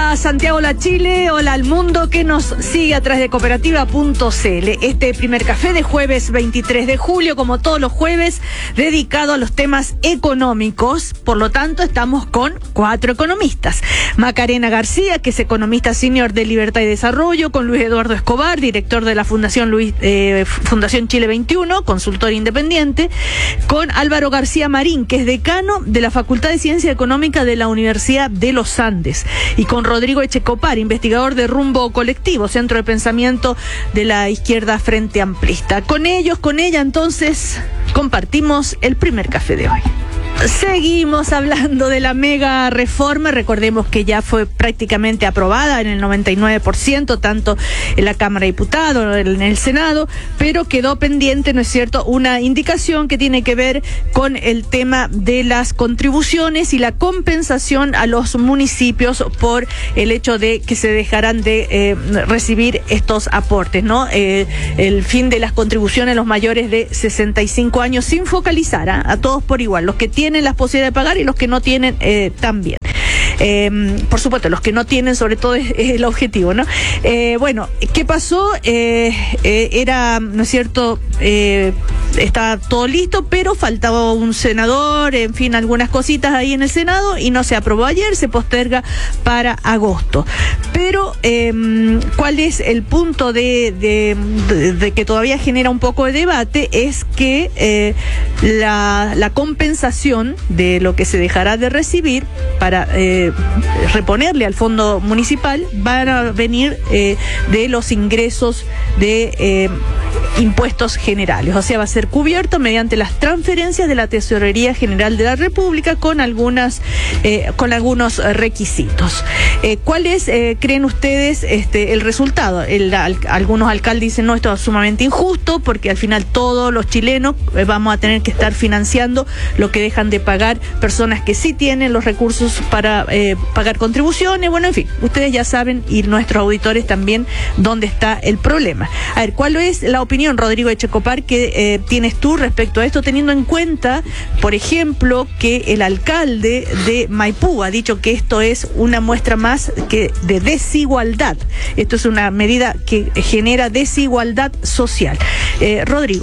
Hola Santiago, hola Chile, hola al mundo que nos sigue a través de cooperativa.cl. Este primer café de jueves 23 de julio, como todos los jueves, dedicado a los temas económicos. Por lo tanto, estamos con 4 economistas. Macarena García, que es economista senior de Libertad y Desarrollo, con Luis Eduardo Escobar, director de la Fundación Fundación Chile 21, consultor independiente, con Álvaro García Marín, que es decano de la Facultad de Ciencia Económica de la Universidad de los Andes, y con Rodrigo Echecopar, investigador de Rumbo Colectivo, centro de pensamiento de la izquierda Frente Amplista. Con ellos, con ella, entonces, compartimos el primer café de hoy. Seguimos hablando de la mega reforma. Recordemos que ya fue prácticamente aprobada en el 99%, tanto en la Cámara de Diputados, en el Senado, pero quedó pendiente, ¿no es cierto?, una indicación que tiene que ver con el tema de las contribuciones y la compensación a los municipios por el hecho de que se dejarán de recibir estos aportes, ¿no? El fin de las contribuciones a los mayores de 65 años, sin focalizar a todos por igual, los que tienen las posibilidades de pagar y los que no tienen también. Por supuesto, los que no tienen, sobre todo, es el objetivo, ¿no? Bueno, ¿qué pasó? Era, ¿no es cierto?, está todo listo, pero faltaba un senador, en fin, algunas cositas ahí en el Senado, y no se aprobó ayer, se posterga para agosto. Pero, ¿cuál es el punto de que todavía genera un poco de debate? Es que la compensación de lo que se dejará de recibir para reponerle al fondo municipal van a venir de los ingresos de impuestos generales, o sea, va a ser cubierto mediante las transferencias de la Tesorería General de la República con algunos requisitos. ¿Cuáles creen ustedes el resultado? Algunos alcaldes dicen, no, esto es sumamente injusto, porque al final todos los chilenos vamos a tener que estar financiando lo que dejan de pagar personas que sí tienen los recursos para pagar contribuciones. Bueno, en fin, ustedes ya saben, y nuestros auditores también, dónde está el problema. A ver, ¿cuál es la opinión, Rodrigo Echecopar, que tienes tú respecto a esto, teniendo en cuenta, por ejemplo, que el alcalde de Maipú ha dicho que esto es una muestra más que de desigualdad? Esto es una medida que genera desigualdad social. Rodrigo.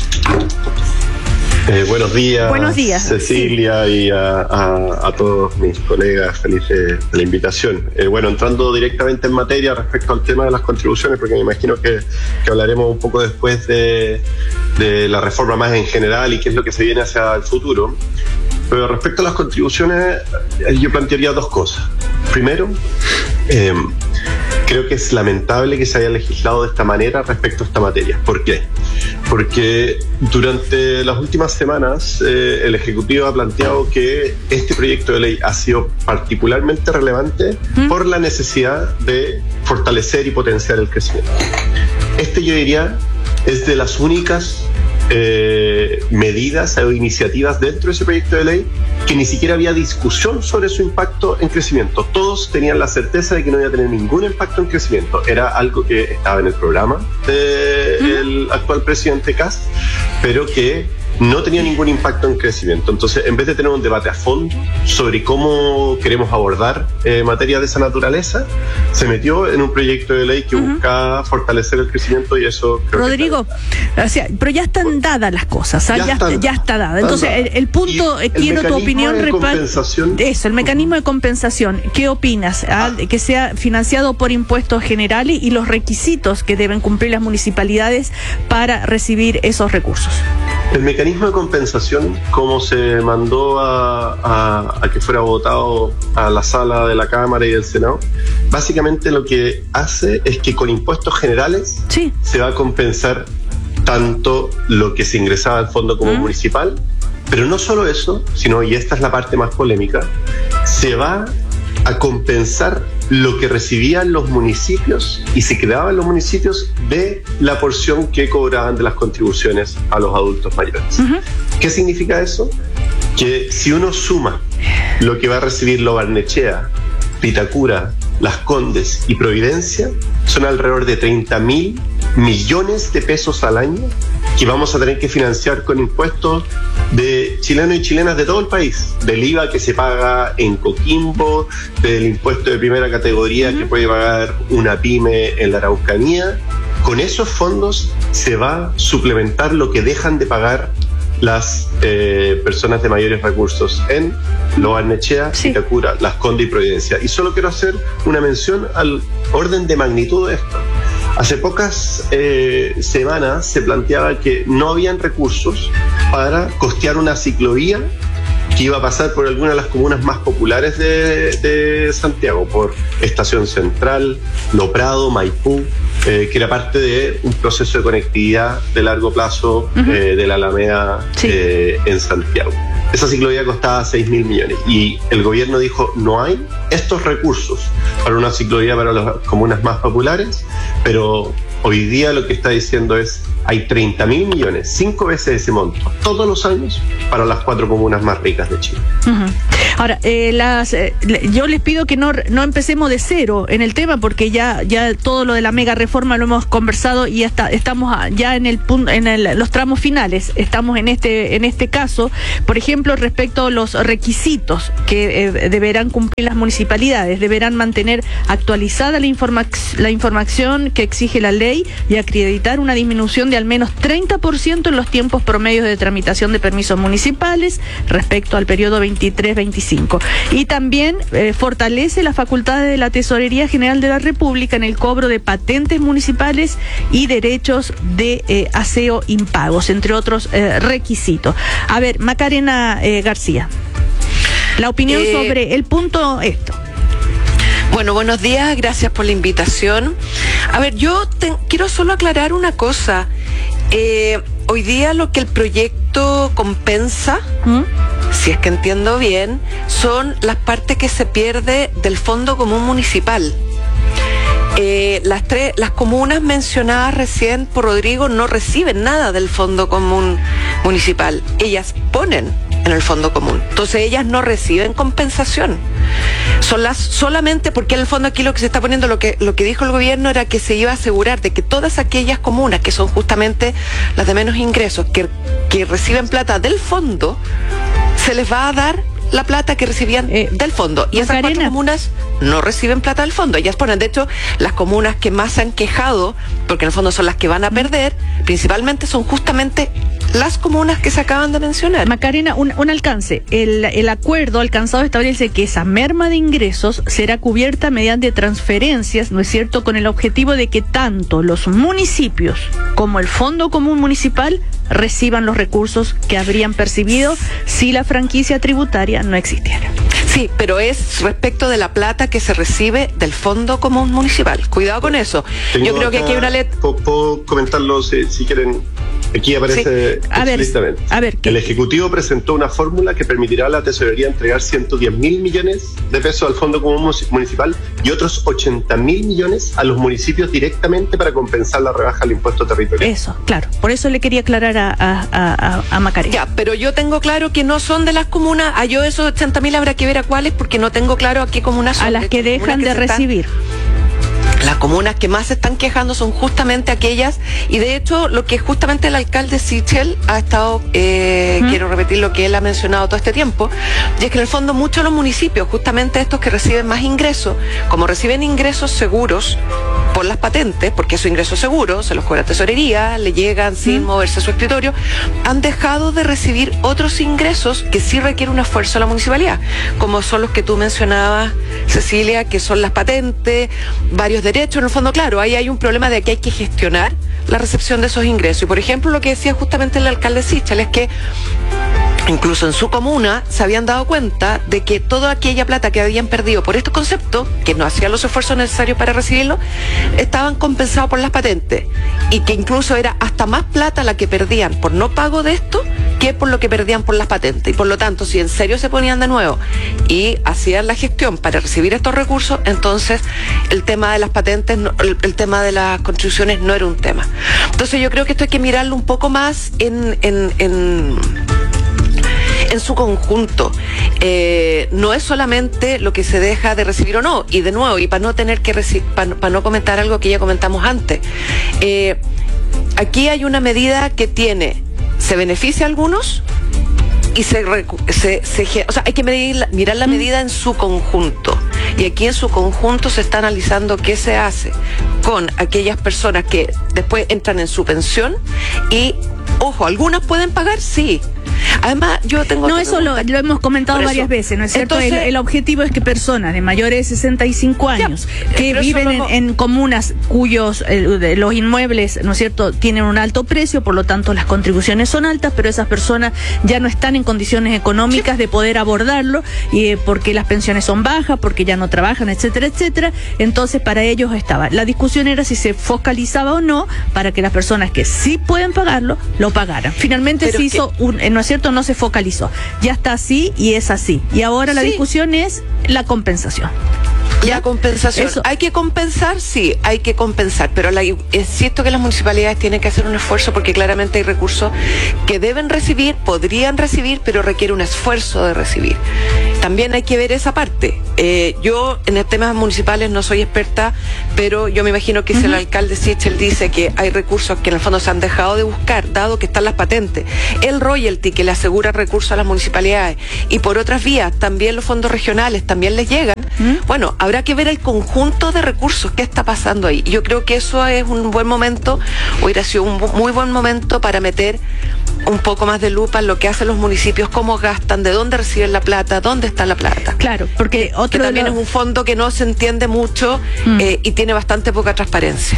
Buenos días. Buenos días, Cecilia, sí. Y a todos mis colegas, felices de la invitación. Bueno, entrando directamente en materia respecto al tema de las contribuciones, porque me imagino que hablaremos un poco después de la reforma más en general y qué es lo que se viene hacia el futuro. Pero respecto a las contribuciones, yo plantearía 2 cosas. Primero, creo que es lamentable que se haya legislado de esta manera respecto a esta materia. ¿Por qué? Porque durante las últimas semanas el Ejecutivo ha planteado que este proyecto de ley ha sido particularmente relevante por la necesidad de fortalecer y potenciar el crecimiento. Yo diría, es de las únicas medidas o iniciativas dentro de ese proyecto de ley que ni siquiera había discusión sobre su impacto en crecimiento. Todos tenían la certeza de que no iba a tener ningún impacto en crecimiento. Era algo que estaba en el programa del actual presidente Kast, pero que no tenía ningún impacto en crecimiento. Entonces, en vez de tener un debate a fondo sobre cómo queremos abordar materia de esa naturaleza, se metió en un proyecto de ley que busca fortalecer el crecimiento, y eso creo Rodrigo, o sea, pero ya están dadas las cosas, ya está dada. Entonces, el punto, quiero tu opinión. El mecanismo de compensación, ¿qué opinas? Que sea financiado por impuestos generales y los requisitos que deben cumplir las municipalidades para recibir esos recursos. El mecanismo de compensación, como se mandó a que fuera votado a la sala de la Cámara y del Senado, básicamente lo que hace es que con impuestos generales se va a compensar tanto lo que se ingresaba al fondo como municipal, pero no solo eso, sino, y esta es la parte más polémica, se va a compensar lo que recibían los municipios y se quedaban los municipios de la porción que cobraban de las contribuciones a los adultos mayores. ¿Qué significa eso? Que si uno suma lo que va a recibir Lo Barnechea, Vitacura, Las Condes y Providencia, son alrededor de 30.000 millones de pesos al año que vamos a tener que financiar con impuestos de chilenos y chilenas de todo el país, del IVA que se paga en Coquimbo, del impuesto de primera categoría que puede pagar una pyme en la Araucanía. Con esos fondos se va a suplementar lo que dejan de pagar las personas de mayores recursos en Lo Barnechea, Vitacura, Las Condes y Providencia. Y solo quiero hacer una mención al orden de magnitud de esto. Hace pocas semanas se planteaba que no habían recursos para costear una ciclovía que iba a pasar por algunas de las comunas más populares de Santiago, por Estación Central, Lo Prado, Maipú, que era parte de un proceso de conectividad de largo plazo de la Alameda en Santiago. Esa ciclovía costaba 6.000 millones y el gobierno dijo: no hay estos recursos para una ciclovía para las comunas más populares, pero hoy día lo que está diciendo es: hay 30.000 millones, 5 veces ese monto, todos los años, para las 4 comunas más ricas de Chile. Ahora, yo les pido que no empecemos de cero en el tema, porque ya todo lo de la mega reforma lo hemos conversado y estamos ya en los tramos finales. Estamos en este caso, por ejemplo, respecto a los requisitos que deberán cumplir las municipalidades. Deberán mantener actualizada la información que exige la ley y acreditar una disminución de al menos 30% en los tiempos promedios de tramitación de permisos municipales respecto al periodo 23-25. Y también fortalece las facultades de la Tesorería General de la República en el cobro de patentes municipales y derechos de aseo impagos, entre otros requisitos. A ver, Macarena García, la opinión sobre el punto esto. Bueno, buenos días, gracias por la invitación. A ver, yo quiero solo aclarar una cosa. Hoy día lo que el proyecto compensa, si es que entiendo bien, son las partes que se pierde del Fondo Común Municipal. Las comunas mencionadas recién por Rodrigo no reciben nada del Fondo Común Municipal. Ellas ponen en el Fondo Común. Entonces ellas no reciben compensación. Solamente porque en el fondo aquí lo que se está poniendo, lo que dijo el gobierno era que se iba a asegurar de que todas aquellas comunas que son justamente las de menos ingresos, que reciben plata del fondo, se les va a dar la plata que recibían del fondo. Y esas 4 comunas no reciben plata del fondo. Ellas ponen, de hecho, las comunas que más se han quejado, porque en el fondo son las que van a perder, principalmente son justamente las comunas que se acaban de mencionar. Macarena, un alcance. El acuerdo alcanzado establece que esa merma de ingresos será cubierta mediante transferencias, ¿no es cierto?, con el objetivo de que tanto los municipios como el Fondo Común Municipal reciban los recursos que habrían percibido si la franquicia tributaria no existiera. Sí, pero es respecto de la plata que se recibe del Fondo Común Municipal. Cuidado con eso. Yo creo que aquí hay una letra. ¿Puedo comentarlo si quieren? Aquí aparece explícitamente. El Ejecutivo presentó una fórmula que permitirá a la Tesorería entregar 110.000 millones de pesos al Fondo Común Municipal y otros 80.000 millones a los municipios directamente para compensar la rebaja al impuesto territorial. Eso, claro. Por eso le quería aclarar a Macarena. Ya, pero yo tengo claro que no son de las comunas. Yo esos 80.000 habrá que ver a cuáles, porque no tengo claro a qué comunas son. A las que dejan de recibir. Las comunas que más se están quejando son justamente aquellas, y de hecho lo que justamente el alcalde Sichel ha estado, quiero repetir lo que él ha mencionado todo este tiempo, y es que en el fondo muchos de los municipios, justamente estos que reciben más ingresos, como reciben ingresos seguros por las patentes, porque esos ingresos seguros se los cobra Tesorería, le llegan sin moverse a su escritorio, han dejado de recibir otros ingresos que sí requieren un esfuerzo a la municipalidad, como son los que tú mencionabas, Cecilia, que son las patentes, varios derechos. En el fondo, claro, ahí hay un problema de que hay que gestionar la recepción de esos ingresos. Y por ejemplo, lo que decía justamente el alcalde Sichel es que incluso en su comuna se habían dado cuenta de que toda aquella plata que habían perdido por estos conceptos, que no hacían los esfuerzos necesarios para recibirlo, estaban compensados por las patentes, y que incluso era hasta más plata la que perdían por no pago de esto que por lo que perdían por las patentes. Y por lo tanto, si en serio se ponían de nuevo y hacían la gestión para recibir estos recursos, entonces el tema de las patentes, el tema de las contribuciones no era un tema. Entonces yo creo que esto hay que mirarlo un poco más en en su conjunto. No es solamente lo que se deja de recibir o no. Y de nuevo, y para no tener que para no comentar algo que ya comentamos antes, aquí hay una medida que se beneficia a algunos y o sea, hay que mirar la medida en su conjunto. Y aquí en su conjunto se está analizando qué se hace con aquellas personas que después entran en su pensión y, ojo, algunas pueden pagar, sí. Además, yo tengo... No, eso lo hemos comentado varias veces, ¿no es cierto? Entonces, el objetivo es que personas de mayores de 65 años que viven en comunas cuyos los inmuebles, ¿no es cierto?, tienen un alto precio, por lo tanto las contribuciones son altas, pero esas personas ya no están en condiciones económicas de poder abordarlo, porque las pensiones son bajas, porque ya no trabajan, etcétera, etcétera. Entonces, para ellos estaba. La discusión era si se focalizaba o no para que las personas que sí pueden pagarlo, lo pagaran. Finalmente se hizo ¿no es cierto? No se focalizó. Ya está así y es así. Y ahora la discusión es la compensación. La compensación. ¿Hay que compensar? Sí, hay que compensar, pero es cierto que las municipalidades tienen que hacer un esfuerzo porque claramente hay recursos que deben recibir, podrían recibir, pero requiere un esfuerzo de recibir. También hay que ver esa parte. Yo en el temas municipales no soy experta, pero yo me imagino que si el alcalde Sichel dice que hay recursos que en el fondo se han dejado de buscar, dado que están las patentes, el royalty que le asegura recursos a las municipalidades y por otras vías también los fondos regionales también les llegan, bueno, habrá que ver el conjunto de recursos que está pasando ahí. Yo creo que eso es un buen momento, hubiera sido un muy buen momento para meter un poco más de lupa en lo que hacen los municipios, cómo gastan, de dónde reciben la plata, dónde está la plata. Claro, porque que también es un fondo que no se entiende mucho y tiene bastante poca transparencia.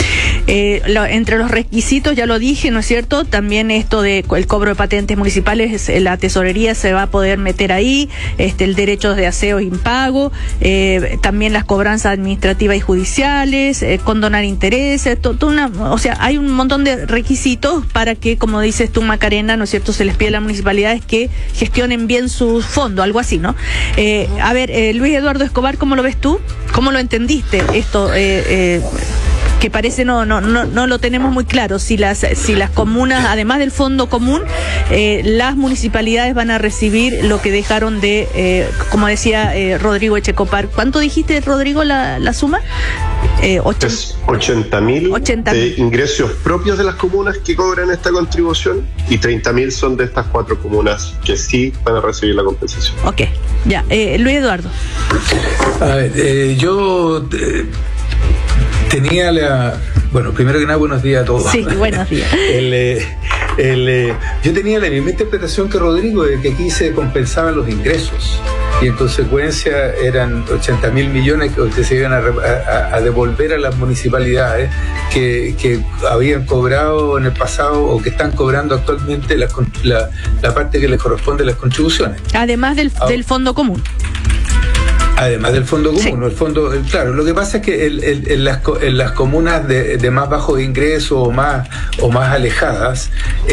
Entre los requisitos, ya lo dije, ¿no es cierto? También esto de el cobro de patentes municipales, la tesorería se va a poder meter ahí, el derecho de aseo impago, también las cobranzas administrativas y judiciales, condonar intereses, o sea, hay un montón de requisitos para que, como dices tú, Macarena, ¿no es cierto?, se les pide a las municipalidades que gestionen bien sus fondos, algo así, ¿no? A ver, Luis Eduardo Escobar, ¿cómo lo ves tú? ¿Cómo lo entendiste esto? Que parece no lo tenemos muy claro, si las comunas, además del fondo común, las municipalidades van a recibir lo que dejaron de, como decía Rodrigo Echecopar. ¿Cuánto dijiste, Rodrigo, la suma? 80.000 de ingresos propios de las comunas que cobran esta contribución y 30.000 son de estas 4 comunas que sí van a recibir la compensación. Ok, ya. Luis Eduardo. A ver, yo tenía bueno, primero que nada, buenos días a todos. Sí, buenos días. Yo tenía la misma interpretación que Rodrigo, de que aquí se compensaban los ingresos y en consecuencia eran 80.000 millones que se iban a devolver a las municipalidades que habían cobrado en el pasado o que están cobrando actualmente la parte que les corresponde a las contribuciones. Además del fondo común. Además del fondo común, sí. El fondo, claro, lo que pasa es que en las comunas de más bajo ingreso o más alejadas,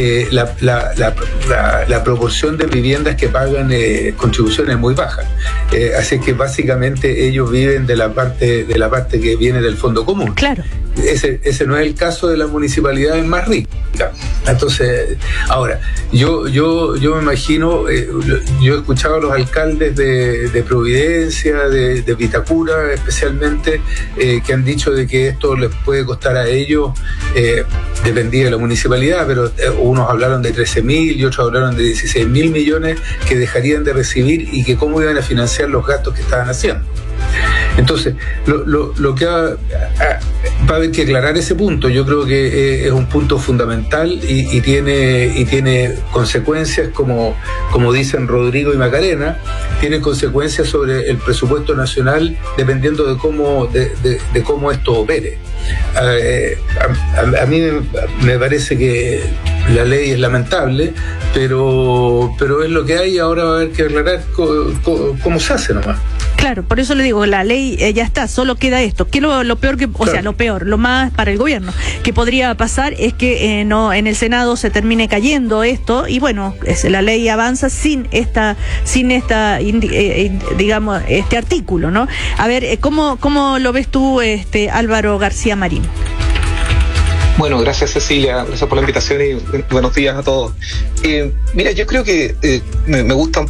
la proporción de viviendas que pagan contribuciones es muy baja. Así que básicamente ellos viven de la parte que viene del fondo común. Claro. Ese no es el caso de las municipalidades más ricas. Entonces, ahora, yo me imagino, yo he escuchado a los alcaldes de Providencia, de Vitacura especialmente, que han dicho de que esto les puede costar a ellos, dependía de la municipalidad, pero unos hablaron de 13.000 y otros hablaron de 16.000 millones que dejarían de recibir y que cómo iban a financiar los gastos que estaban haciendo. Entonces, lo que va a haber que aclarar ese punto. Yo creo que es un punto fundamental y tiene consecuencias, como dicen Rodrigo y Macarena, tiene consecuencias sobre el presupuesto nacional dependiendo de cómo esto opere. A mí me parece que la ley es lamentable, pero es lo que hay. Ahora va a haber que aclarar cómo se hace nomás. Claro, por eso le digo, la ley ya está, solo queda esto. Que lo peor que, o sea, lo peor, lo más para el gobierno que podría pasar es que no en el Senado se termine cayendo esto y bueno, la ley avanza sin esta digamos, este artículo, ¿no? A ver, ¿cómo lo ves tú, Álvaro García Marín? Bueno, gracias Cecilia, gracias por la invitación y buenos días a todos. Mira, yo creo que me gusta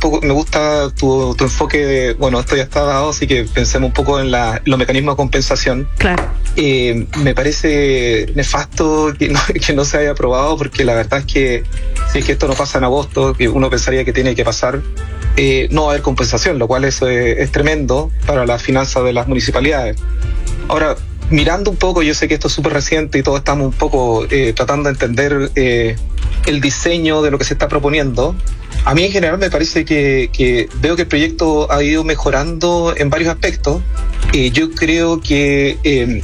tu enfoque de, bueno, esto ya está dado, así que pensemos un poco en los mecanismos de compensación. Claro. Me parece nefasto que no se haya aprobado, porque la verdad es que si es que esto no pasa en agosto, que uno pensaría que tiene que pasar, no va a haber compensación, lo cual es tremendo para las finanzas de las municipalidades. Ahora, mirando un poco, yo sé que esto es súper reciente y todos estamos un poco tratando de entender el diseño de lo que se está proponiendo. A mí en general me parece que veo que el proyecto ha ido mejorando en varios aspectos. Yo creo que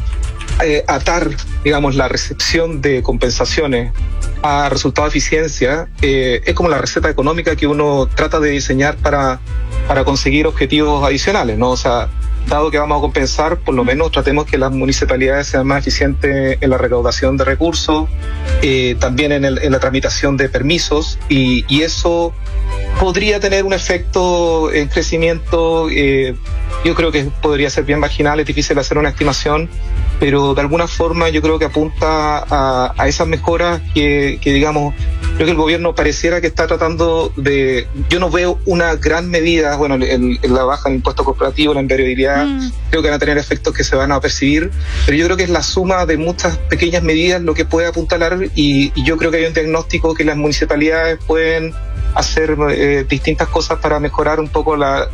atar, digamos, la recepción de compensaciones a resultados de eficiencia es como la receta económica que uno trata de diseñar para conseguir objetivos adicionales, ¿no? O sea, dado que vamos a compensar, por lo menos tratemos que las municipalidades sean más eficientes en la recaudación de recursos, también en la tramitación de permisos, y eso podría tener un efecto en crecimiento. Yo creo que podría ser bien marginal, es difícil hacer una estimación, pero de alguna forma yo creo que apunta a esas mejoras que digamos, creo que el gobierno pareciera que está tratando de. Yo no veo una gran medida, bueno, la baja en impuesto corporativo, la invariabilidad, creo que van a tener efectos que se van a percibir, pero yo creo que es la suma de muchas pequeñas medidas lo que puede apuntalar, y yo creo que hay un diagnóstico que las municipalidades pueden hacer distintas cosas para mejorar un poco la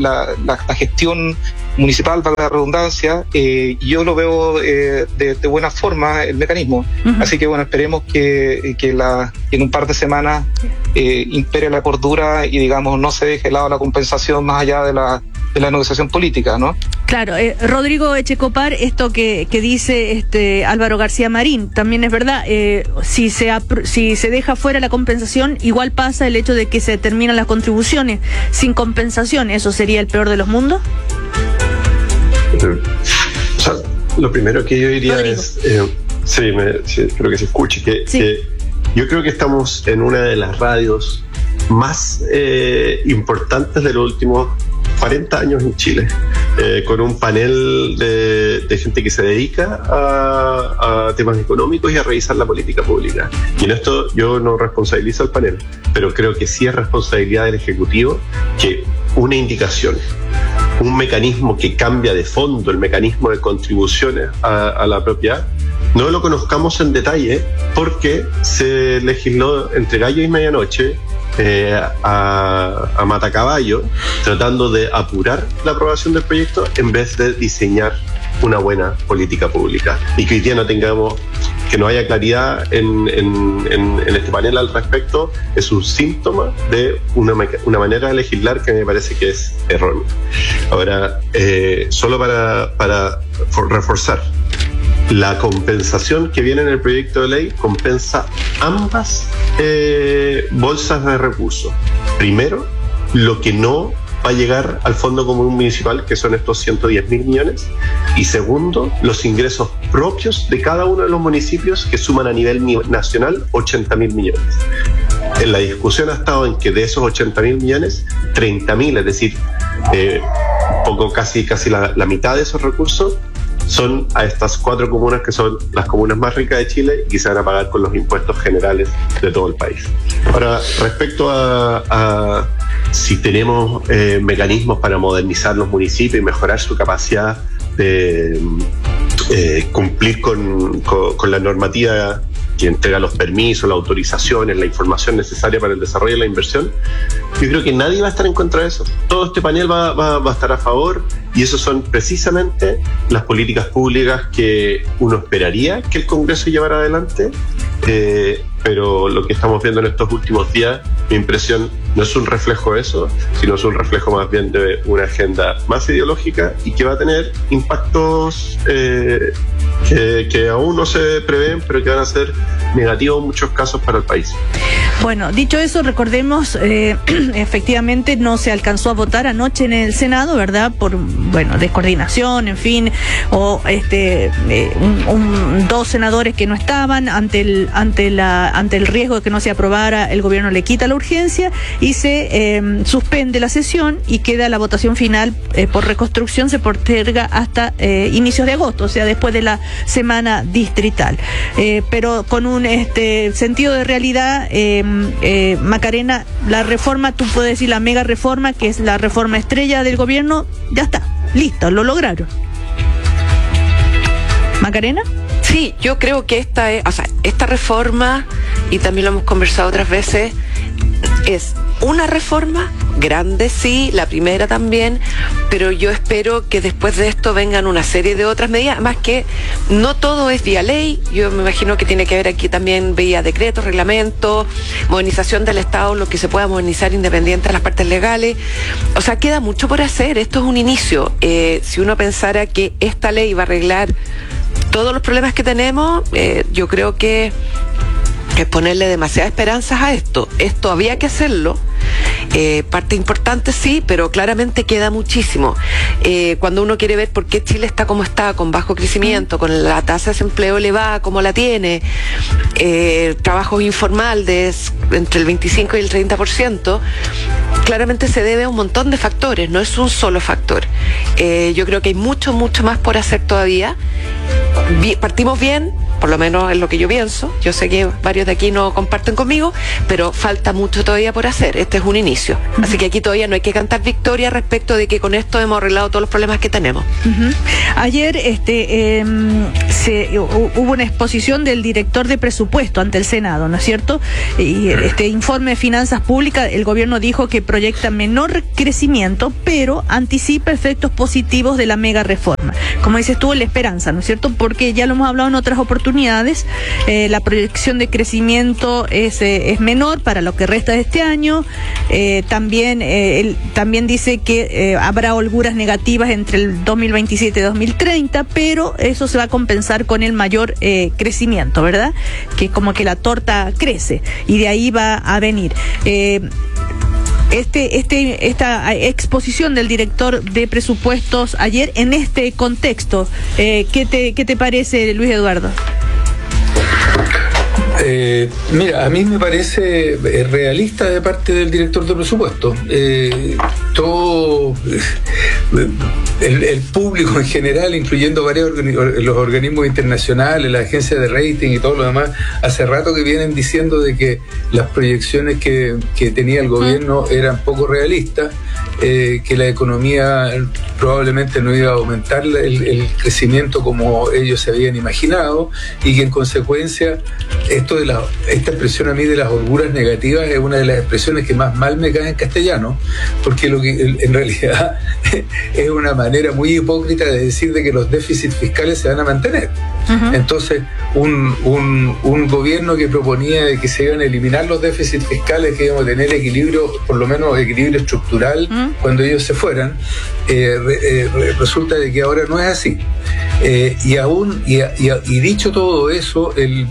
gestión municipal, para la redundancia. Yo lo veo de buena forma el mecanismo. Así que bueno, esperemos que en un par de semanas impere la cordura y digamos no se deje de lado la compensación más allá de la negociación política, ¿no? Claro, Rodrigo Echecopar, esto que dice Álvaro García Marín, también es verdad. Si se deja fuera la compensación, igual pasa el hecho de que se terminan las contribuciones sin compensación. ¿Eso sería el peor de los mundos? O sea, lo primero que yo diría Rodrigo. es, creo que se escuche, que yo creo que estamos en una de las radios más importantes de los últimos 40 años en Chile, con un panel de gente que se dedica a temas económicos y a revisar la política pública. Y en esto yo no responsabilizo al panel, pero creo que sí es responsabilidad del Ejecutivo que una indicación, un mecanismo que cambia de fondo el mecanismo de contribuciones a la propiedad, no lo conozcamos en detalle porque se legisló entre gallo y medianoche a matacaballo, tratando de apurar la aprobación del proyecto en vez de diseñar una buena política pública. Y que hoy día que no haya claridad en este panel al respecto es un síntoma de una manera de legislar que me parece que es errónea. Ahora, solo para reforzar, la compensación que viene en el proyecto de ley compensa ambas bolsas de recursos. Primero, lo que no va a llegar al Fondo Común Municipal, que son estos 110.000 millones, y segundo, los ingresos propios de cada uno de los municipios, que suman a nivel nacional 80.000 millones. En la discusión ha estado en que de esos 80.000 millones, 30.000, es decir, casi la mitad de esos recursos, son a estas 4 comunas que son las comunas más ricas de Chile y que se van a pagar con los impuestos generales de todo el país. Ahora, respecto a si tenemos mecanismos para modernizar los municipios y mejorar su capacidad de cumplir con la normativa que entrega los permisos, las autorizaciones, la información necesaria para el desarrollo de la inversión, yo creo que nadie va a estar en contra de eso. Todo este panel va a estar a favor, y eso son precisamente las políticas públicas que uno esperaría que el Congreso llevara adelante, pero lo que estamos viendo en estos últimos días, mi impresión no es un reflejo de eso, sino es un reflejo más bien de una agenda más ideológica y que va a tener impactos que aún no se prevén, pero que van a ser negativos en muchos casos para el país. Bueno, dicho eso, recordemos, efectivamente no se alcanzó a votar anoche en el Senado, ¿verdad? Por, descoordinación, en fin, o dos senadores que no estaban ante el riesgo de que no se aprobara, el gobierno le quita la urgencia y se suspende la sesión y queda la votación final por reconstrucción, se posterga hasta inicios de agosto, o sea, después de la semana distrital. Pero con un sentido de realidad, Macarena, la reforma, tú puedes decir la mega reforma, que es la reforma estrella del gobierno, ya está, listo, lo lograron. ¿Macarena? Sí, yo creo que esta reforma, y también lo hemos conversado otras veces, es una reforma grande, sí, la primera también, pero yo espero que después de esto vengan una serie de otras medidas, más que no todo es vía ley, yo me imagino que tiene que haber aquí también vía decretos, reglamentos, modernización del Estado, lo que se pueda modernizar independiente de las partes legales, o sea, queda mucho por hacer, esto es un inicio. Si uno pensara que esta ley va a arreglar todos los problemas que tenemos, yo creo que es ponerle demasiadas esperanzas a esto. Esto había que hacerlo. Parte importante sí, pero claramente queda muchísimo. Cuando uno quiere ver por qué Chile está como está, con bajo crecimiento, con la tasa de desempleo elevada como la tiene, trabajos informales entre el 25 y el 30%, claramente se debe a un montón de factores, no es un solo factor. Yo creo que hay mucho más por hacer todavía. Partimos bien, por lo menos es lo que yo pienso. Yo sé que varios de aquí no comparten conmigo, pero falta mucho todavía por hacer. Este es un inicio. Así que aquí todavía no hay que cantar victoria respecto de que con esto hemos arreglado todos los problemas que tenemos. Ayer hubo una exposición del director de presupuesto ante el Senado, ¿no es cierto? Y este informe de finanzas públicas, el gobierno dijo que proyecta menor crecimiento, pero anticipa efectos positivos de la mega reforma. Como dices tú, la esperanza, ¿no es cierto? Porque ya lo hemos hablado en otras oportunidades, la proyección de crecimiento es menor para lo que resta de este año. También dice que habrá holguras negativas entre el 2027 y 2030, pero eso se va a compensar con el mayor crecimiento, ¿verdad? Que como que la torta crece y de ahí va a venir. Esta exposición del director de presupuestos ayer en este contexto, ¿qué te parece, Luis Eduardo? Mira, a mí me parece realista de parte del director de presupuesto. Todo el público en general, incluyendo varios los organismos internacionales, la agencia de rating y todo lo demás, hace rato que vienen diciendo de que las proyecciones que tenía el gobierno eran poco realistas, que la economía probablemente no iba a aumentar el crecimiento como ellos se habían imaginado, y que en consecuencia esta expresión a mí de las holguras negativas es una de las expresiones que más mal me cae en castellano, porque lo que en realidad es una manera muy hipócrita de decir de que los déficits fiscales se van a mantener. Entonces, un gobierno que proponía de que se iban a eliminar los déficits fiscales, que íbamos a tener equilibrio, por lo menos equilibrio estructural, cuando ellos se fueran, resulta de que ahora no es así. Y dicho todo eso,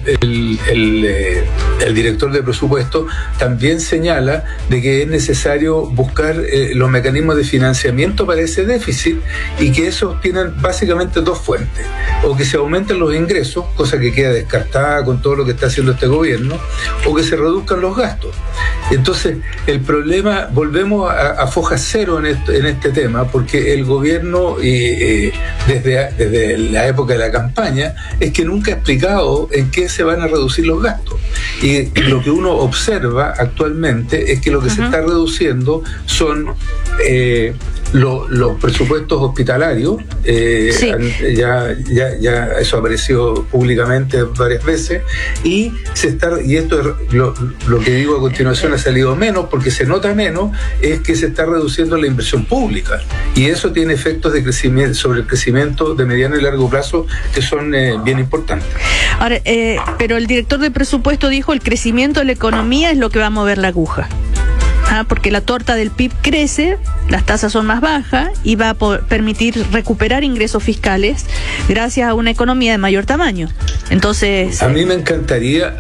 el director de presupuesto también señala de que es necesario buscar los mecanismos de financiamiento para ese déficit, y que esos tienen básicamente dos fuentes: o que se aumenten los ingresos, cosa que queda descartada con todo lo que está haciendo este gobierno, o que se reduzcan los gastos. Entonces, el problema, volvemos a foja cero en este tema, porque el gobierno, desde la época de la campaña, es que nunca ha explicado en qué se van a reducir los gastos. Y lo que uno observa actualmente es que lo que se está reduciendo son los presupuestos hospitalarios. Sí. Ya eso apareció públicamente varias veces, y esto es lo que digo a continuación, ha salido menos porque se nota menos, es que se está reduciendo la inversión pública, y eso tiene efectos de crecimiento sobre el crecimiento de mediano y largo plazo que son bien importantes. Ahora, pero el director de presupuesto dijo el crecimiento de la economía es lo que va a mover la aguja. Porque la torta del PIB crece, las tasas son más bajas y va a permitir recuperar ingresos fiscales gracias a una economía de mayor tamaño. Entonces a mí me encantaría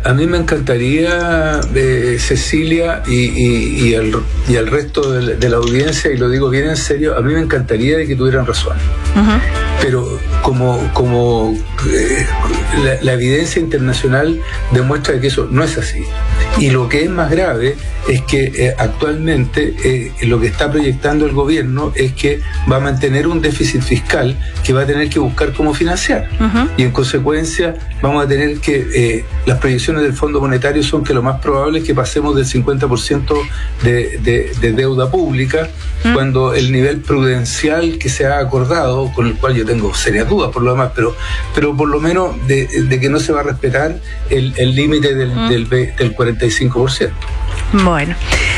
Cecilia y al resto de la audiencia, y lo digo bien en serio, a mí me encantaría de que tuvieran razón. Uh-huh. Pero como la evidencia internacional demuestra que eso no es así. Y lo que es más grave es que actualmente lo que está proyectando el gobierno es que va a mantener un déficit fiscal que va a tener que buscar cómo financiar. Uh-huh. Y en consecuencia vamos a tener que las proyecciones del Fondo Monetario son que lo más probable es que pasemos del 50% de deuda pública, cuando el nivel prudencial que se ha acordado, con el cual yo tengo serias dudas por lo demás, pero por lo menos de que no se va a respetar el límite del 45%. Bueno,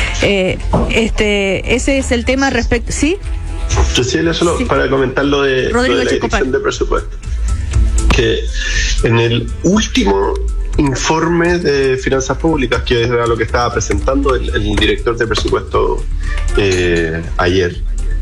ese es el tema respecto... ¿Sí? Cecilia, solo para comentar lo de la dirección de presupuesto. Que en el último informe de finanzas públicas, que era lo que estaba presentando el director de presupuesto ayer,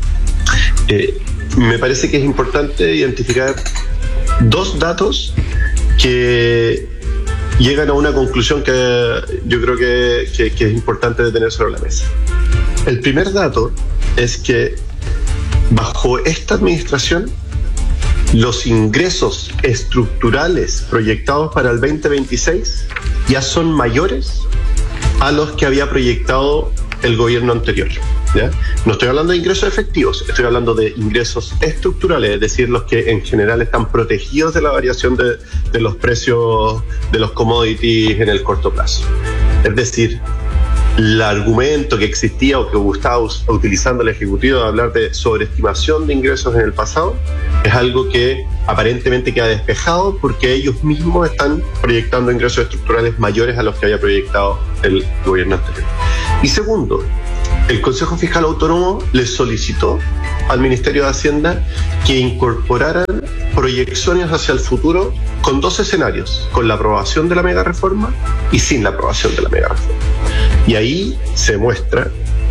me parece que es importante identificar dos datos que llegan a una conclusión que yo creo que es importante de tener sobre la mesa. El primer dato es que bajo esta administración los ingresos estructurales proyectados para el 2026 ya son mayores a los que había proyectado el gobierno anterior, ¿ya? No estoy hablando de ingresos efectivos, estoy hablando de ingresos estructurales, es decir, los que en general están protegidos de la variación de los precios de los commodities en el corto plazo. Es decir, el argumento que existía o que estaba utilizando el Ejecutivo de hablar de sobreestimación de ingresos en el pasado es algo que aparentemente queda despejado porque ellos mismos están proyectando ingresos estructurales mayores a los que había proyectado el gobierno anterior. Y segundo, el Consejo Fiscal Autónomo le solicitó al Ministerio de Hacienda que incorporaran proyecciones hacia el futuro con dos escenarios, con la aprobación de la mega reforma y sin la aprobación de la mega reforma. Y ahí se muestra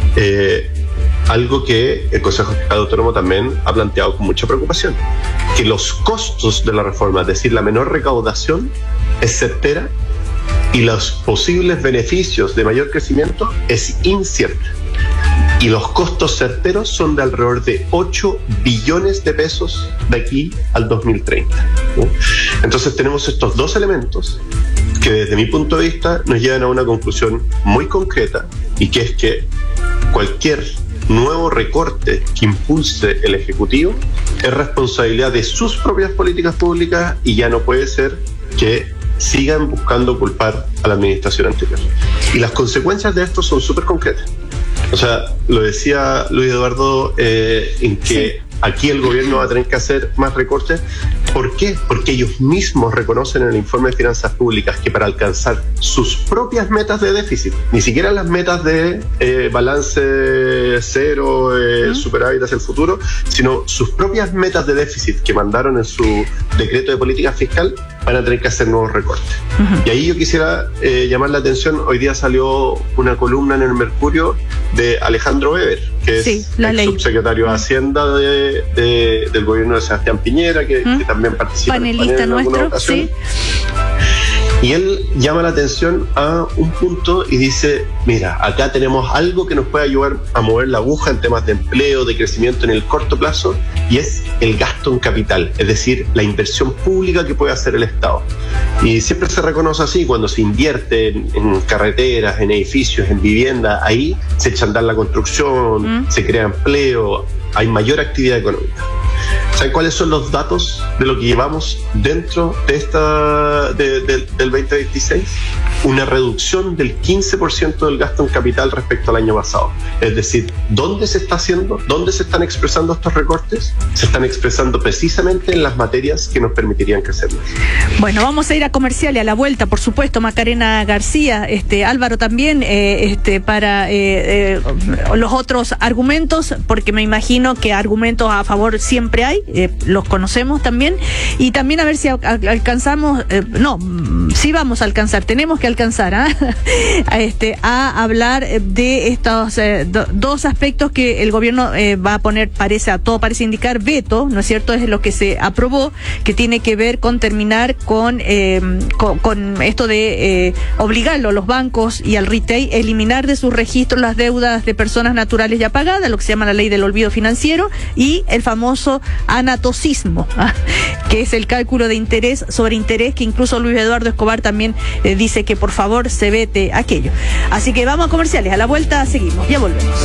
algo que el Consejo Fiscal Autónomo también ha planteado con mucha preocupación, que los costos de la reforma, es decir, la menor recaudación, es certera y los posibles beneficios de mayor crecimiento es incierta. Y los costos certeros son de alrededor de 8 billones de pesos de aquí al 2030. ¿No? Entonces tenemos estos dos elementos que desde mi punto de vista nos llevan a una conclusión muy concreta, y que es que cualquier nuevo recorte que impulse el Ejecutivo es responsabilidad de sus propias políticas públicas y ya no puede ser que sigan buscando culpar a la administración anterior. Y las consecuencias de esto son súper concretas. O sea, lo decía Luis Eduardo, en que aquí el gobierno va a tener que hacer más recortes. ¿Por qué? Porque ellos mismos reconocen en el informe de finanzas públicas que para alcanzar sus propias metas de déficit, ni siquiera las metas de balance cero, superávit hacia el futuro, sino sus propias metas de déficit que mandaron en su decreto de política fiscal, van a tener que hacer nuevos recortes. Y ahí yo quisiera llamar la atención. Hoy día salió una columna en el Mercurio de Alejandro Weber, que es subsecretario de Hacienda del gobierno de Sebastián Piñera, que también participa panelista en nuestro, sí. Y él llama la atención a un punto y dice, mira, acá tenemos algo que nos puede ayudar a mover la aguja en temas de empleo, de crecimiento en el corto plazo, y es el gasto en capital, es decir, la inversión pública que puede hacer el Estado. Y siempre se reconoce así, cuando se invierte en carreteras, en edificios, en vivienda, ahí se echa a andar la construcción, se crea empleo, hay mayor actividad económica. ¿Saben cuáles son los datos de lo que llevamos dentro de del 2026? Una reducción del 15% del gasto en capital respecto al año pasado. Es decir, ¿dónde se está haciendo? ¿Dónde se están expresando estos recortes? Se están expresando precisamente en las materias que nos permitirían crecer más. Bueno, vamos a ir a comercial y a la vuelta, por supuesto, Macarena García, Álvaro también, para los otros argumentos, porque me imagino que argumentos a favor siempre hay, los conocemos también, y también a ver si alcanzamos, sí vamos a alcanzar, tenemos que alcanzar a hablar de estos dos aspectos que el gobierno va a poner, parece indicar veto, ¿no es cierto? Es lo que se aprobó, que tiene que ver con terminar con esto de obligarlo a los bancos y al retail, eliminar de sus registros las deudas de personas naturales ya pagadas, lo que se llama la ley del olvido financiero, y el famoso anatocismo, que es el cálculo de interés sobre interés, que incluso Luis Eduardo Escobar también dice que por favor se vete aquello. Así que vamos a comerciales, a la vuelta seguimos, ya volvemos.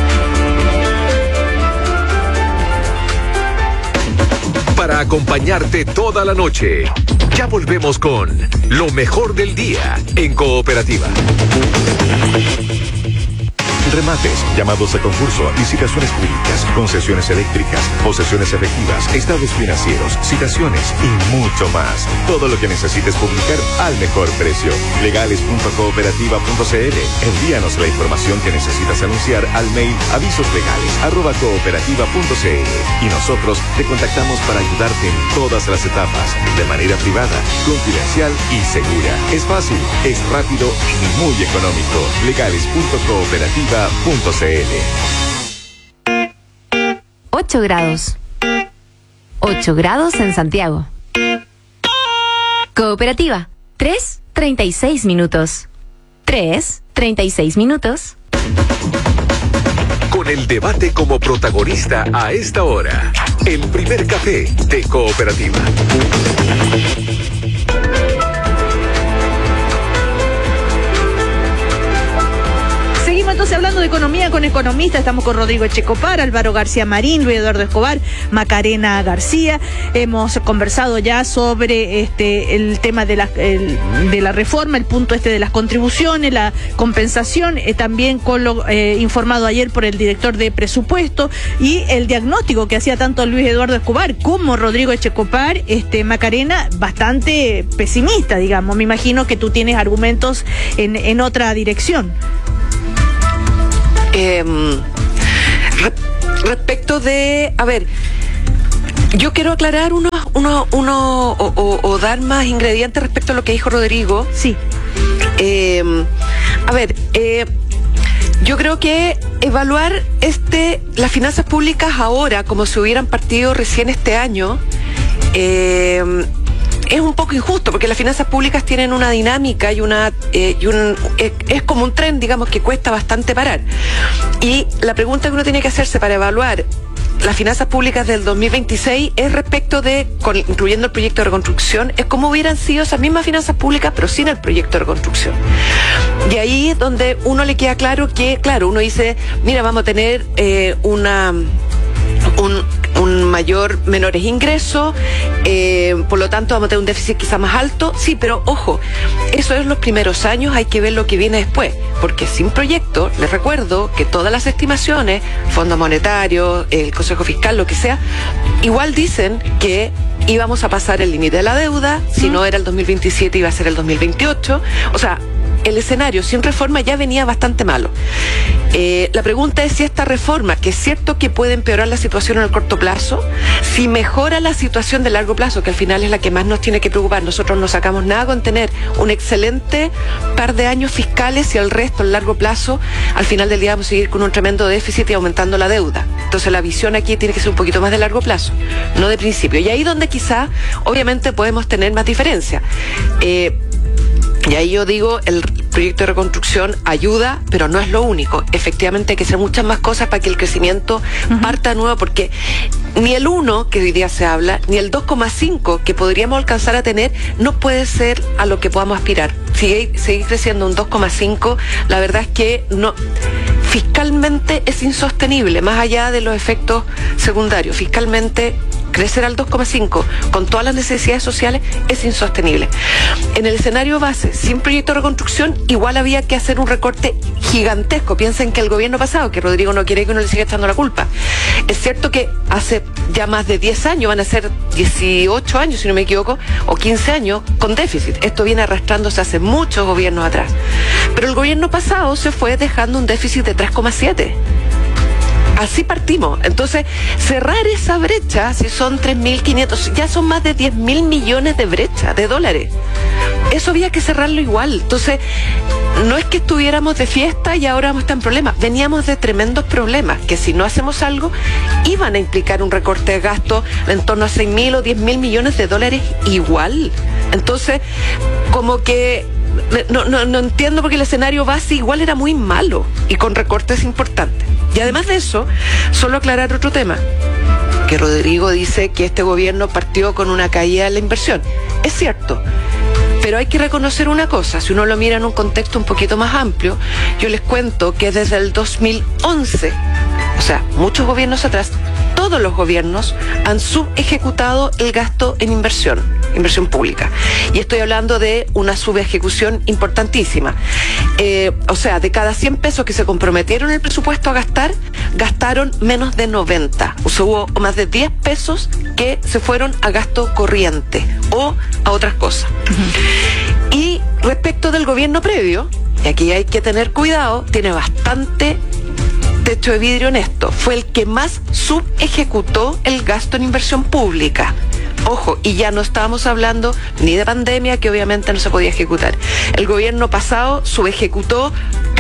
Para acompañarte toda la noche. Ya volvemos con lo mejor del día en Cooperativa. Remates, llamados a concurso, licitaciones públicas, concesiones eléctricas, posesiones efectivas, estados financieros, citaciones y mucho más. Todo lo que necesites publicar al mejor precio. Legales.cooperativa.cl. Envíanos la información que necesitas anunciar al mail avisoslegales@cooperativa.cl y nosotros te contactamos para ayudarte en todas las etapas, de manera privada, confidencial y segura. Es fácil, es rápido y muy económico. Legales.cooperativa.cl. 8 grados. 8 grados en Santiago. Cooperativa. 3:36 minutos. 3:36 minutos. Con el debate como protagonista a esta hora. El primer café de Cooperativa. Entonces, hablando de economía con economistas, estamos con Rodrigo Echecopar, Álvaro García Marín, Luis Eduardo Escobar, Macarena García. Hemos conversado ya sobre el tema de la reforma, el punto de las contribuciones, la compensación, también con lo informado ayer por el director de presupuesto y el diagnóstico que hacía tanto Luis Eduardo Escobar como Rodrigo Echecopar, Macarena, bastante pesimista, digamos. Me imagino que tú tienes argumentos en otra dirección. Respecto de, yo quiero aclarar o dar más ingredientes respecto a lo que dijo Rodrigo. Sí. Yo creo que evaluar las finanzas públicas ahora como si hubieran partido recién este año es un poco injusto, porque las finanzas públicas tienen una dinámica y es como un tren, digamos, que cuesta bastante parar. Y la pregunta que uno tiene que hacerse para evaluar las finanzas públicas del 2026 es respecto incluyendo el proyecto de reconstrucción, es cómo hubieran sido esas mismas finanzas públicas pero sin el proyecto de reconstrucción. Y ahí es donde uno le queda claro que, uno dice, mira, vamos a tener menores ingresos, por lo tanto vamos a tener un déficit quizá más alto. Sí, pero ojo, eso es los primeros años, hay que ver lo que viene después, porque sin proyecto, les recuerdo que todas las estimaciones, Fondo Monetario, el Consejo Fiscal, lo que sea, igual dicen que íbamos a pasar el límite de la deuda, si no era el 2027 iba a ser el 2028, o sea, el escenario sin reforma ya venía bastante malo. La pregunta es si esta reforma, que es cierto que puede empeorar la situación en el corto plazo, si mejora la situación de largo plazo, que al final es la que más nos tiene que preocupar. Nosotros no sacamos nada con tener un excelente par de años fiscales y el resto, el largo plazo, al final del día vamos a seguir con un tremendo déficit y aumentando la deuda. Entonces la visión aquí tiene que ser un poquito más de largo plazo, no de principio. Y ahí donde quizá, obviamente, podemos tener más diferencia. Y ahí yo digo, el proyecto de reconstrucción ayuda, pero no es lo único. Efectivamente hay que hacer muchas más cosas para que el crecimiento parta de nuevo, porque ni el 1, que hoy día se habla, ni el 2,5 que podríamos alcanzar a tener, no puede ser a lo que podamos aspirar. Seguir creciendo un 2,5, la verdad es que no, fiscalmente es insostenible, más allá de los efectos secundarios. Fiscalmente crecer al 2,5 con todas las necesidades sociales es insostenible. En el escenario base, sin proyecto de reconstrucción, igual había que hacer un recorte gigantesco. Piensen que el gobierno pasado, que Rodrigo no quiere que uno le siga echando la culpa, es cierto que hace ya más de 10 años, van a ser 18 años si no me equivoco, o 15 años con déficit. Esto viene arrastrándose hace muchos gobiernos atrás. Pero el gobierno pasado se fue dejando un déficit de 3,7. Así partimos. Entonces, cerrar esa brecha, si son 3.500, ya son más de 10.000 millones de brechas de dólares. eso había que cerrarlo igual. Entonces, no es que estuviéramos de fiesta y ahora vamos a estar en problemas. Veníamos de tremendos problemas que si no hacemos algo, iban a implicar un recorte de gasto en torno a 6.000 o 10.000 millones de dólares igual. Entonces, como que no entiendo porque el escenario base igual era muy malo y con recortes importantes. Y además de eso, solo aclarar otro tema, que Rodrigo dice que este gobierno partió con una caída de la inversión. Es cierto, pero hay que reconocer una cosa, si uno lo mira en un contexto un poquito más amplio, yo les cuento que desde el 2011, o sea, muchos gobiernos atrás, todos los gobiernos han subejecutado el gasto en inversión pública. Y estoy hablando de una subejecución importantísima. O sea, de cada 100 pesos que se comprometieron en el presupuesto a gastar, gastaron menos de 90. O sea, hubo más de 10 pesos que se fueron a gasto corriente o a otras cosas. Y respecto del gobierno previo, y aquí hay que tener cuidado, tiene bastante techo de vidrio en esto. Fue el que más subejecutó el gasto en inversión pública. Ojo, y ya no estábamos hablando ni de pandemia, que obviamente no se podía ejecutar. El gobierno pasado subejecutó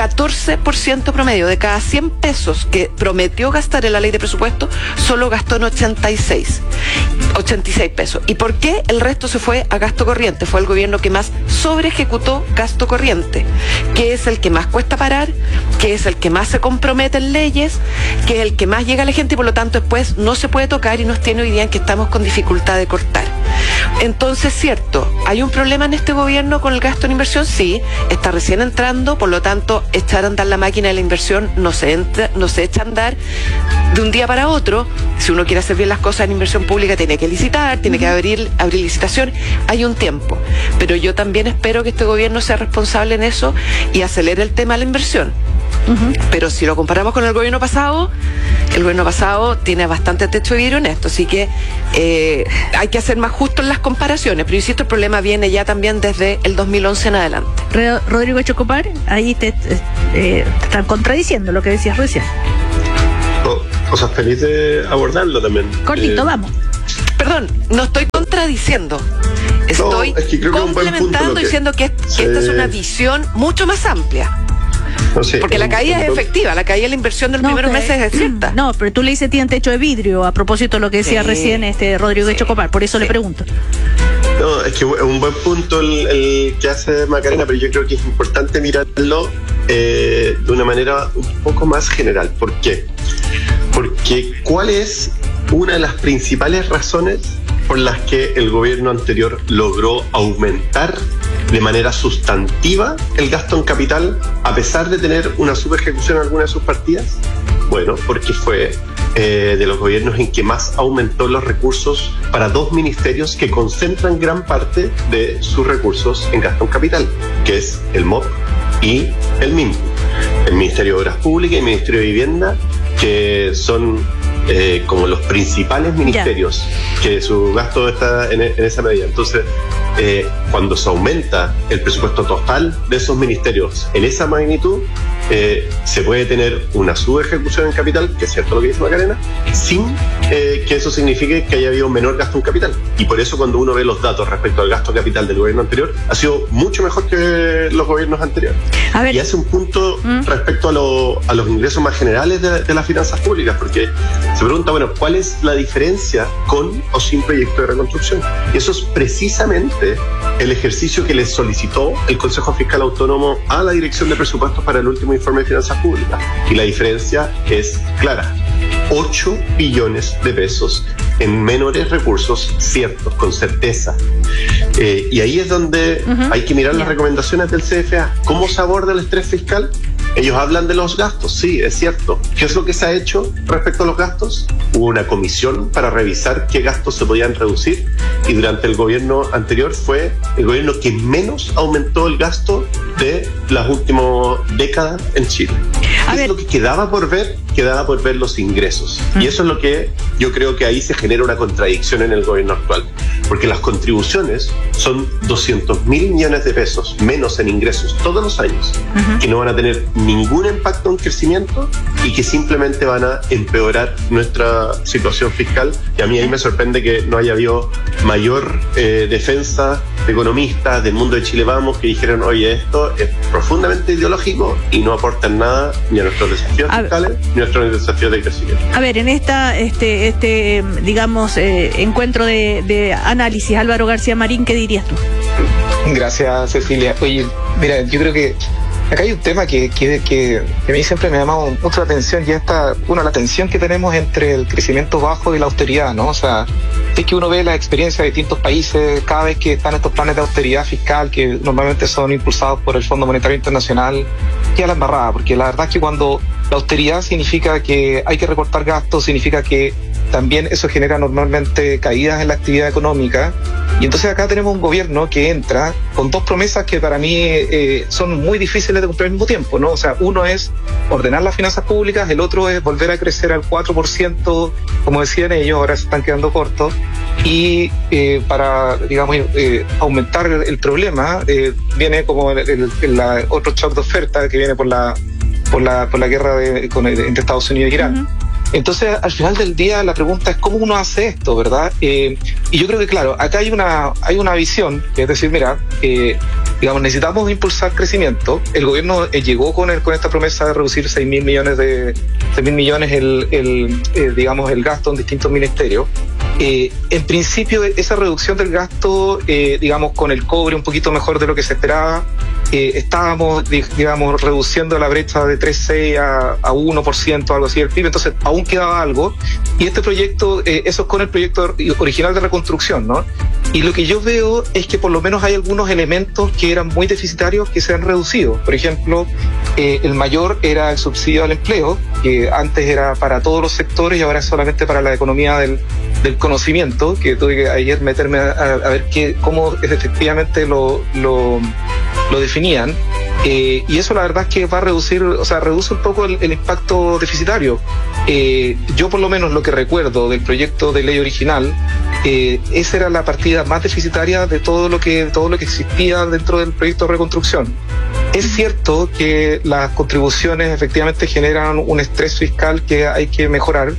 14% promedio. De cada 100 pesos que prometió gastar en la ley de presupuesto, solo gastó en 86 pesos. ¿Y por qué el resto se fue a gasto corriente? Fue el gobierno que más sobreejecutó gasto corriente, que es el que más cuesta parar, que es el que más se compromete en leyes, que es el que más llega a la gente y por lo tanto después no se puede tocar y nos tiene hoy día en que estamos con dificultad de cortar. Entonces, cierto, ¿hay un problema en este gobierno con el gasto en inversión? Sí, está recién entrando, por lo tanto, echar a andar la máquina de la inversión no se echa a andar de un día para otro. Si uno quiere hacer bien las cosas en inversión pública, tiene que licitar, tiene que abrir licitación, hay un tiempo. Pero yo también espero que este gobierno sea responsable en eso y acelere el tema de la inversión. Pero si lo comparamos con el gobierno pasado tiene bastante techo de vidrio en esto, así que hay que ser más justo en las comparaciones, pero insisto, el problema viene ya también desde el 2011 en adelante. Rodrigo Echocopar, ahí te están contradiciendo lo que decías recién. O sea, feliz de abordarlo también. Cortito, vamos. Perdón, no estoy contradiciendo. Estoy complementando diciendo que esta es una visión mucho más amplia. No sé, porque la caída es efectiva, la caída de la inversión de los primeros meses es cierta. No, pero tú le dices tiene techo de vidrio, a propósito de lo que decía recién Rodrigo Echocopar, por eso le pregunto. No, es que es un buen punto el que hace Macarena, pero yo creo que es importante mirarlo de una manera un poco más general. ¿Por qué? Porque ¿cuál es una de las principales razones por las que el gobierno anterior logró aumentar de manera sustantiva el gasto en capital a pesar de tener una subejecución en alguna de sus partidas? Bueno, porque fue de los gobiernos en que más aumentó los recursos para dos ministerios que concentran gran parte de sus recursos en gasto en capital, que es el MOP y el MIM, el Ministerio de Obras Públicas y el Ministerio de Vivienda, que son como los principales ministerios que su gasto está en esa medida. Entonces, cuando se aumenta el presupuesto total de esos ministerios en esa magnitud, se puede tener una subejecución en capital, que es cierto lo que dice Macarena, sin que eso signifique que haya habido un menor gasto en capital. Y por eso cuando uno ve los datos respecto al gasto capital del gobierno anterior, ha sido mucho mejor que los gobiernos anteriores. Y hace un punto respecto a los ingresos más generales de las finanzas públicas, porque se pregunta, bueno, ¿cuál es la diferencia con o sin proyecto de reconstrucción? Y eso es precisamente el ejercicio que les solicitó el Consejo Fiscal Autónomo a la Dirección de Presupuestos para el último informe de finanzas públicas. Y la diferencia es clara: 8 billones de pesos en menores recursos ciertos, con certeza. Y ahí es donde hay que mirar las recomendaciones del CFA. ¿Cómo se aborda el estrés fiscal? Ellos hablan de los gastos, sí, es cierto. ¿Qué es lo que se ha hecho respecto a los gastos? Hubo una comisión para revisar qué gastos se podían reducir, y durante el gobierno anterior fue el gobierno que menos aumentó el gasto de las últimas décadas en Chile. ¿Qué es lo que quedaba por ver? Quedaba por ver los ingresos. Y eso es lo que yo creo que ahí se genera una contradicción en el gobierno actual. Porque las contribuciones son 200.000 millones de pesos menos en ingresos todos los años, que no van a tener ningún impacto en crecimiento y que simplemente van a empeorar nuestra situación fiscal. Y a mí ahí me sorprende que no haya habido mayor defensa economistas del mundo de Chile Vamos que dijeron, oye, esto es profundamente ideológico y no aporta nada ni a nuestros desafíos fiscales ni a nuestros desafíos de crecimiento. A ver, en esta digamos, encuentro de análisis, Álvaro García Marín, ¿qué dirías tú? Gracias, Cecilia. Oye, mira, yo creo que acá hay un tema que a mí siempre me ha llamado mucho la atención, y la tensión que tenemos entre el crecimiento bajo y la austeridad, ¿no? O sea, es que uno ve la experiencia de distintos países cada vez que están estos planes de austeridad fiscal que normalmente son impulsados por el Fondo Monetario Internacional, queda la embarrada, porque la verdad es que cuando la austeridad significa que hay que recortar gastos, significa que también eso genera normalmente caídas en la actividad económica. Y entonces acá tenemos un gobierno que entra con dos promesas que para mí son muy difíciles de cumplir al mismo tiempo, ¿no? O sea, uno es ordenar las finanzas públicas, el otro es volver a crecer al 4%, como decían ellos, ahora se están quedando cortos. Y para, digamos, aumentar el problema, viene como el otro shock de oferta que viene por la guerra entre Estados Unidos y Irán. Uh-huh. Entonces, al final del día, la pregunta es cómo uno hace esto, ¿verdad? Y yo creo que, claro, acá hay una visión, que es decir, mira, digamos, necesitamos impulsar crecimiento. El gobierno llegó con esta promesa de reducir 6.000 millones el gasto en distintos ministerios. En principio, esa reducción del gasto, digamos, con el cobre un poquito mejor de lo que se esperaba, estábamos, digamos, reduciendo la brecha de 3,6 a 1%, algo así del PIB, entonces aún quedaba algo, y este proyecto, eso es con el proyecto original de reconstrucción, ¿no? Y lo que yo veo es que por lo menos hay algunos elementos que eran muy deficitarios que se han reducido. Por ejemplo, el mayor era el subsidio al empleo, que antes era para todos los sectores y ahora es solamente para la economía del conocimiento, que tuve que ayer meterme a ver cómo efectivamente lo definían. Y eso la verdad es que va a reduce un poco el impacto deficitario. Yo por lo menos lo que recuerdo del proyecto de ley original, esa era la partida más deficitaria de todo lo que existía dentro del proyecto de reconstrucción. Es cierto que las contribuciones efectivamente generan un estrés fiscal que hay que mejorar.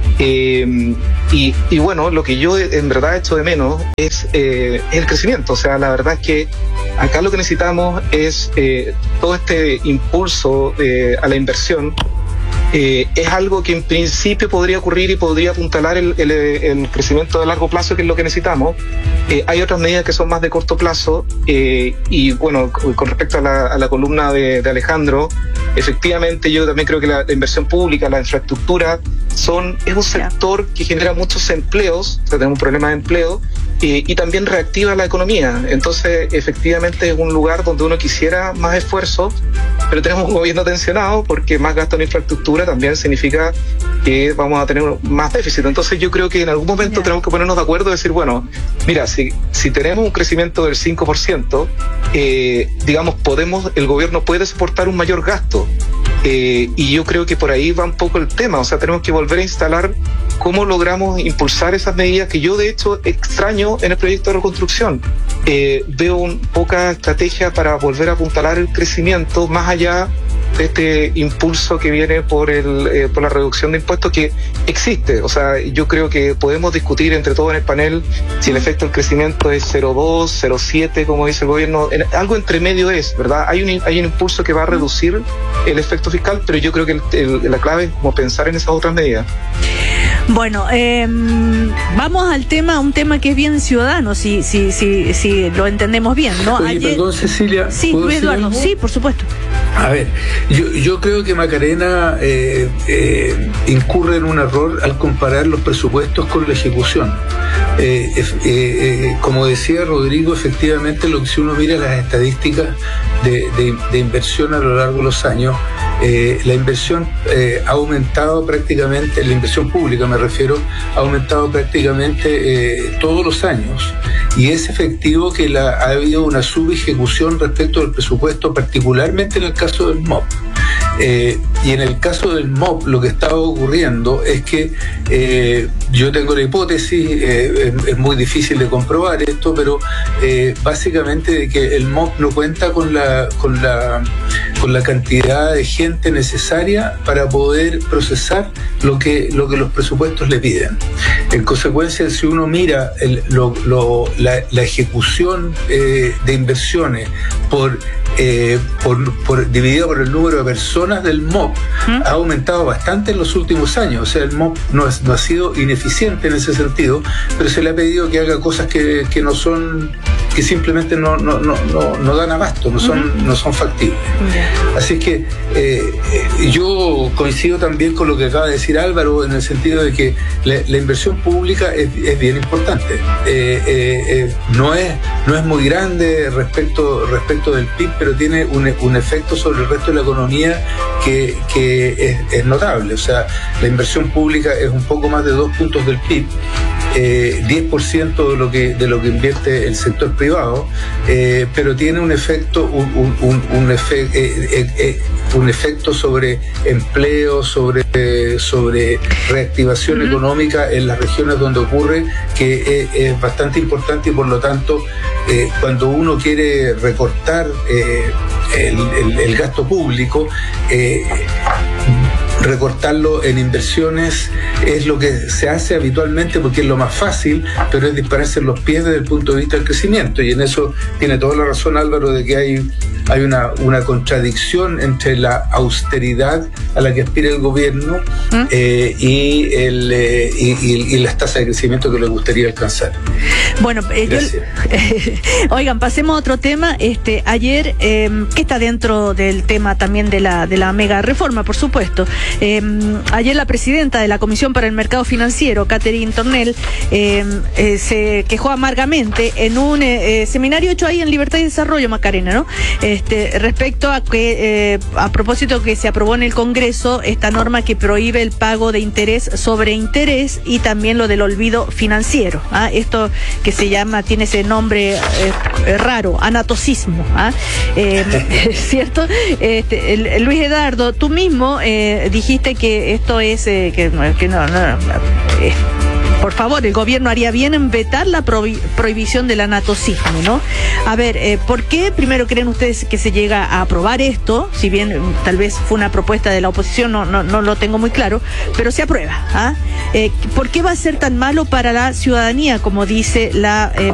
Y bueno, lo que yo en verdad echo de menos es el crecimiento. O sea, la verdad es que acá lo que necesitamos es todo este impulso a la inversión. Es algo que en principio podría ocurrir y podría apuntalar el crecimiento de largo plazo, que es lo que necesitamos. Hay otras medidas que son más de corto plazo, y bueno, con respecto a la columna de Alejandro, efectivamente yo también creo que la inversión pública, la infraestructura, es un sector que genera muchos empleos, o sea, tenemos un problema de empleo, y también reactiva la economía. Entonces, efectivamente es un lugar donde uno quisiera más esfuerzo, pero tenemos un gobierno tensionado porque más gasto en infraestructura también significa que vamos a tener más déficit. Entonces yo creo que en algún momento tenemos que ponernos de acuerdo y decir, bueno, mira, si tenemos un crecimiento del 5%, digamos, el gobierno puede soportar un mayor gasto. Y yo creo que por ahí va un poco el tema. O sea, tenemos que volver a instalar cómo logramos impulsar esas medidas que yo de hecho extraño en el proyecto de reconstrucción. Veo poca estrategia para volver a apuntalar el crecimiento más allá de este impulso que viene por la reducción de impuestos que existe. O sea, yo creo que podemos discutir entre todos en el panel si el efecto del crecimiento es 0,2, 0,7, como dice el gobierno. Algo entre medio es, ¿verdad? Hay un impulso que va a reducir el efecto fiscal, pero yo creo que la clave es como pensar en esas otras medidas. Bueno, vamos al tema, un tema que es bien ciudadano, si lo entendemos bien, ¿no? Oye, perdón, Cecilia. Sí, Luis Eduardo, sí, por supuesto. A ver, yo creo que Macarena incurre en un error al comparar los presupuestos con la ejecución. Como decía Rodrigo, efectivamente, si uno mira las estadísticas de inversión a lo largo de los años, la inversión ha aumentado prácticamente, la inversión pública me refiero, ha aumentado prácticamente todos los años, y es efectivo que ha habido una subejecución respecto del presupuesto, particularmente en el caso del MOP. Y en el caso del MOP lo que estaba ocurriendo es que yo tengo la hipótesis, es muy difícil de comprobar esto, pero básicamente de que el MOP no cuenta con con la cantidad de gente necesaria para poder procesar lo que los presupuestos le piden. En consecuencia, si uno mira la ejecución de inversiones dividido por el número de personas del MOP, ha aumentado bastante en los últimos años. O sea, el MOP no ha sido ineficiente en ese sentido, pero se le ha pedido que haga cosas que no son, que simplemente no dan abasto, no son factibles. Así que yo coincido también con lo que acaba de decir Álvaro, en el sentido de que la inversión pública es bien importante. No es muy grande respecto del PIB, pero tiene un efecto sobre el resto de la economía que es notable. O sea, la inversión pública es un poco más de 2 puntos del PIB. 10% de lo que invierte el sector privado, pero tiene un efecto sobre empleo, sobre reactivación económica en las regiones donde ocurre, que es bastante importante, y por lo tanto cuando uno quiere recortar el gasto público, recortarlo en inversiones es lo que se hace habitualmente porque es lo más fácil, pero es dispararse en los pies desde el punto de vista del crecimiento, y en eso tiene toda la razón Álvaro, de que hay una contradicción entre la austeridad a la que aspira el gobierno y las tasas de crecimiento que le gustaría alcanzar. Bueno, oigan, pasemos a otro tema. Ayer, que está dentro del tema también de la mega reforma, por supuesto. Ayer la presidenta de la Comisión para el Mercado Financiero, Catherine Tornel, se quejó amargamente en un seminario hecho ahí en Libertad y Desarrollo, Macarena, ¿no? Respecto a que, a propósito que se aprobó en el Congreso esta norma que prohíbe el pago de interés sobre interés y también lo del olvido financiero. Esto que se llama, tiene ese nombre raro, anatocismo. ¿Cierto? Luis Edardo, tú mismo dijiste que esto es por favor, el gobierno haría bien en vetar la prohibición del anatocismo, ¿no? A ver, ¿por qué primero creen ustedes que se llega a aprobar esto? Si bien tal vez fue una propuesta de la oposición, no lo tengo muy claro, pero se aprueba. ¿Por qué va a ser tan malo para la ciudadanía, como dice la